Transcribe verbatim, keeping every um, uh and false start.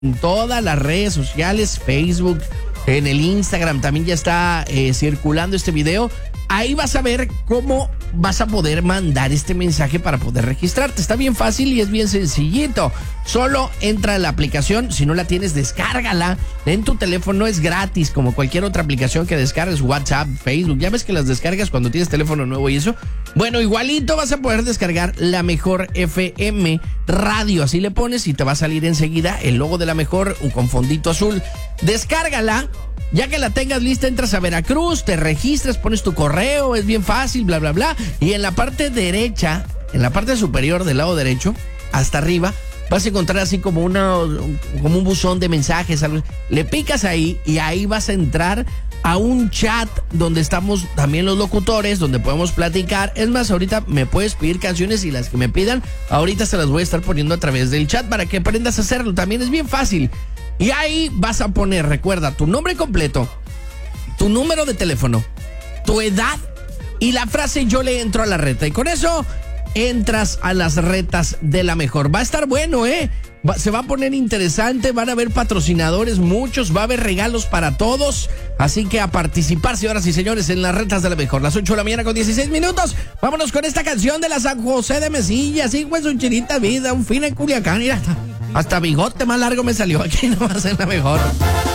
en todas las redes sociales, Facebook, en el Instagram, también ya está eh, circulando este video. Ahí vas a ver cómo vas a poder mandar este mensaje para poder registrarte. Está bien fácil y es bien sencillito. Solo entra a la aplicación, si no la tienes, descárgala. En tu teléfono es gratis, como cualquier otra aplicación que descargues, WhatsApp, Facebook. Ya ves que las descargas cuando tienes teléfono nuevo y eso. Bueno, igualito vas a poder descargar La Mejor F M Radio. Así le pones y te va a salir enseguida el logo de La Mejor con fondito azul. Descárgala. Ya que la tengas lista, entras a Veracruz, te registras, pones tu correo, es bien fácil, bla, bla, bla. Y en la parte derecha, en la parte superior del lado derecho, hasta arriba, vas a encontrar así como, una, como un buzón de mensajes. Algo. Le picas ahí y ahí vas a entrar a un chat donde estamos también los locutores, donde podemos platicar. Es más, ahorita me puedes pedir canciones y las que me pidan, ahorita se las voy a estar poniendo a través del chat para que aprendas a hacerlo. También es bien fácil. Y ahí vas a poner, recuerda, tu nombre completo, tu número de teléfono, tu edad y la frase "yo le entro a la reta". Y con eso entras a las retas de La Mejor. Va a estar bueno, ¿eh? Va, se va a poner interesante, van a haber patrocinadores muchos, va a haber regalos para todos. Así que a participar, señoras y señores, en las retas de La Mejor. Las ocho de la mañana con dieciséis minutos. Vámonos con esta canción de la San José de Mesilla. Así pues, un chinita vida, un fin en Culiacán. Mira, hasta bigote más largo me salió aquí nomás en La Mejor.